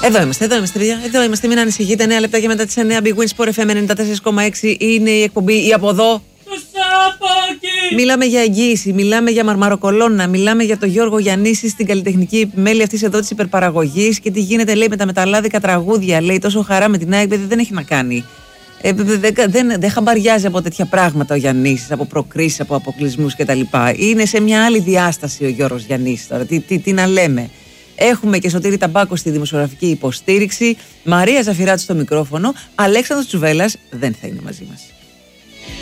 Εδώ είμαστε, παιδιά. Εδώ είμαστε, μην ανησυχείτε. 9 λεπτάκια μετά τις 9. Big Win Sport FM 94,6 είναι η εκπομπή. Η από εδώ. Μιλάμε για εγγύηση, μιλάμε για μαρμαροκολόνα, μιλάμε για τον Γιώργο Γιαννίση στην καλλιτεχνική επιμέλεια αυτής εδώ της υπερπαραγωγής και τι γίνεται, λέει, με τα μεταλλάδικα τραγούδια. Λέει τόσο χαρά με την ΑΕΚ, δεν έχει να κάνει. Δεν χαμπαριάζει από τέτοια πράγματα ο Γιαννίσης, από προκρίσεις, από αποκλεισμούς κτλ. Είναι σε μια άλλη διάσταση ο Γιώργος Γιαννίσης τώρα. Τι να λέμε. Έχουμε και Σωτήρη Ταμπάκο στη δημοσιογραφική υποστήριξη, Μαρία Ζαφυράτου στο μικρόφωνο, Αλέξανδρος Τσουβέλλας δεν θα είναι μαζί μας.